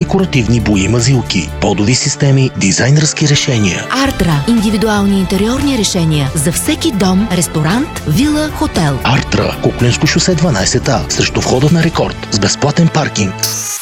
декоративни бои мазилки, подови системи, дизайнерски решения. Артра – индивидуални интериорни решения за всеки дом, ресторант, вила, хотел. Артра, Куклинско шосе 12А, срещу входа на Рекорд, с безплатен паркинг.